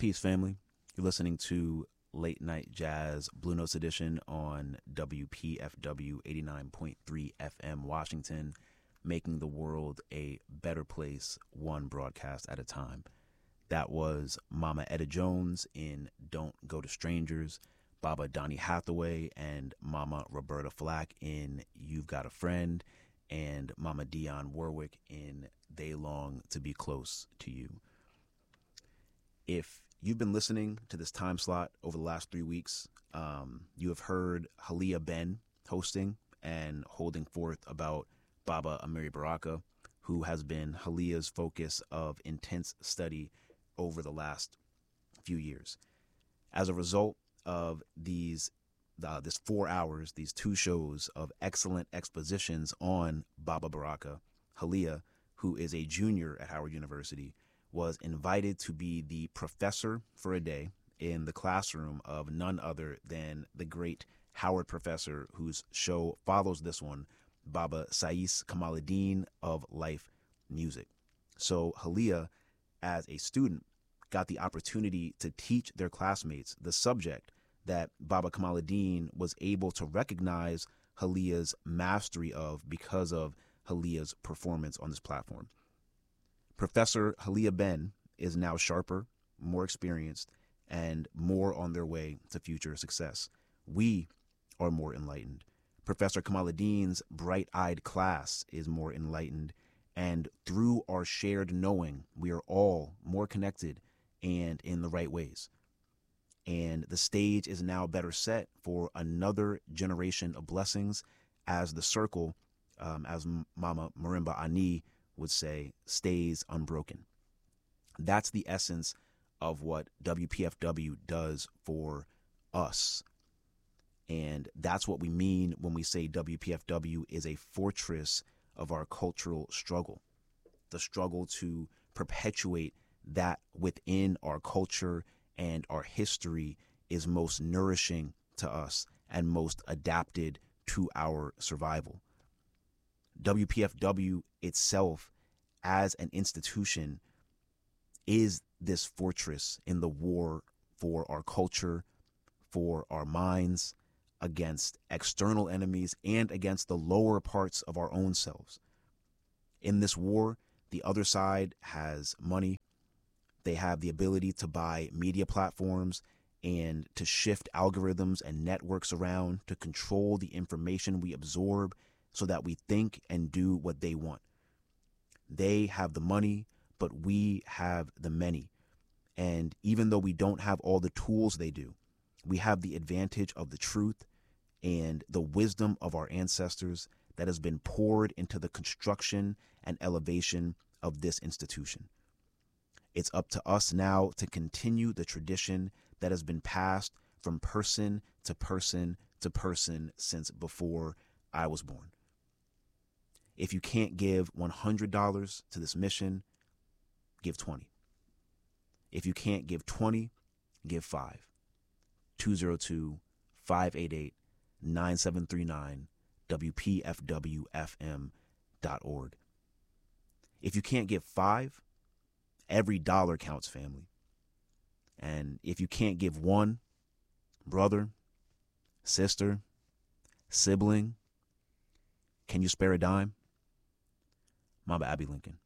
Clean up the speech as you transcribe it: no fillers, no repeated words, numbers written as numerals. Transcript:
Peace, family. You're listening to Late Night Jazz Blue Notes Edition on WPFW 89.3 FM Washington, making the world a better place, one broadcast at a time. That was Mama Etta Jones in Don't Go to Strangers, Baba Donny Hathaway and Mama Roberta Flack in You've Got a Friend, and Mama Dionne Warwick in They Long to Be Close to You. If you've been listening to this time slot over the last 3 weeks, you have heard Halia Ben hosting and holding forth about Baba Amiri Baraka, who has been Halia's focus of intense study over the last few years. As a result of this 4 hours, these 2 shows of excellent expositions on Baba Baraka, Halia, who is a junior at Howard University, was invited to be the professor for a day in the classroom of none other than the great Howard professor whose show follows this one, Baba Sais Kamaluddin of Life Music. So Halia, as a student, got the opportunity to teach their classmates the subject that Baba Kamaluddin was able to recognize Halia's mastery of because of Halia's performance on this platform. Professor Halia Ben is now sharper, more experienced, and more on their way to future success. We are more enlightened. Professor Kamaluddin's bright-eyed class is more enlightened, and through our shared knowing, we are all more connected and in the right ways. And the stage is now better set for another generation of blessings as the circle, as Mama Marimba Ani would say, stays unbroken. That's the essence of what WPFW does for us. And that's what we mean when we say WPFW is a fortress of our cultural struggle. The struggle to perpetuate that within our culture and our history is most nourishing to us and most adapted to our survival. WPFW itself as an institution is this fortress in the war for our culture, for our minds, against external enemies, and against the lower parts of our own selves. In this war, the other side has money. They have the ability to buy media platforms and to shift algorithms and networks around to control the information we absorb so that we think and do what they want. They have the money, but we have the many. And even though we don't have all the tools they do, we have the advantage of the truth and the wisdom of our ancestors that has been poured into the construction and elevation of this institution. It's up to us now to continue the tradition that has been passed from person to person to person since before I was born. If you can't give $100 to this mission, give 20. If you can't give 20, give 5. 202-588-9739, WPFWFM.org. If you can't give 5, every dollar counts, family. And if you can't give 1, brother, sister, sibling, can you spare a dime? Mama Abby Lincoln.